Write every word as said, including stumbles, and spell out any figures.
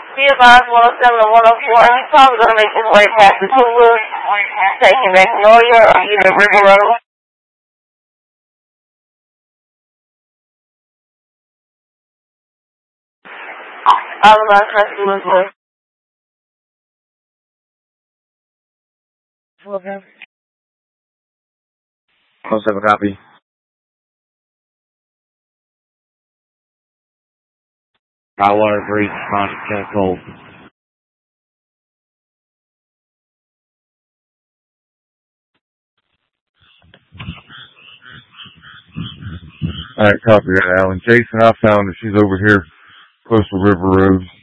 Be advised, one oh seven and one oh four, every time going to make his way past the two wheels, taking Magnolia or either River Road. All of us, let's do it, boy. Okay. one oh seven, copy. I water three, respond to ten cold. Alright, copy that, Alan. Jason, I found that she's over here close to River Road.